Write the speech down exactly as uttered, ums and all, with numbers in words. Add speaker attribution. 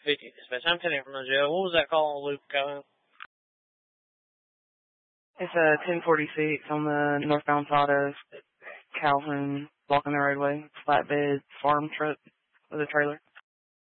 Speaker 1: fifty dispatch. I'm ten from the jail. What was that call on Luke Calhoun?
Speaker 2: It's a ten forty-six on the northbound side of Calhoun, blocking the roadway. Flatbed farm truck with a trailer.